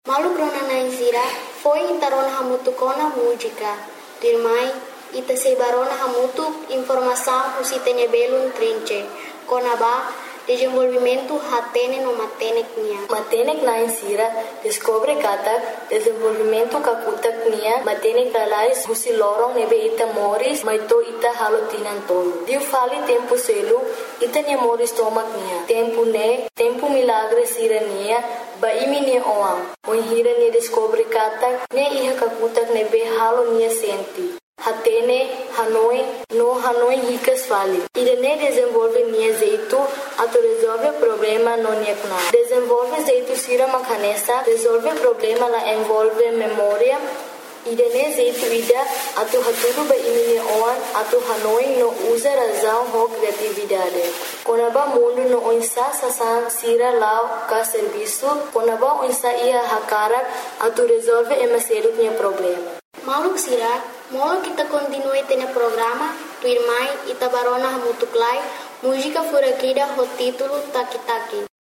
Malu grona na isira, foi intarona hamutu kona música. Dirmai, ita sebarona hamutu informação usitene belum trinche. Kona ba, desenvolvimento hatene no matenek nia. Matenek na insira, descobre katak, desenvolvimento kakutak nia, matenek alais husi lorong nebe ita moris, maito ita halo tinan tolo. Diu fali tempo selu, ita nia moris tomak nia. Tempo milagre sira nia, ba imi nia oam. Oin hira nia descobre katak, nia iha kakutak nebe halo nia senti. Hatene, Hanoi ricas fali. Irene desenvolve nia jeito, ato resolve problema no nia kuna. Desenvolve jeito sira makanesa, resolve problema la envolve memória. Irene jeito ida, ato haturu ba imini oan, ato Hanoi no usa razão ho criatividade. Konaba mundo no onsa sasan sira lao ka serviço, konaba onsa ia hakara, ato resolve emaseru nia problema. Maluk sira, molo kita continue tene programa, tu irmai ita barona hamutuklai, música furakida ho título Taki Taki.